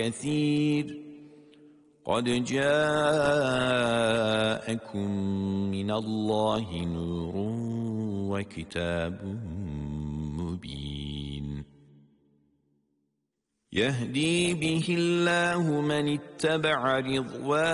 كثير قد جاءكم من الله نور وكتاب مبين يهدي به الله من اتبع رضوانه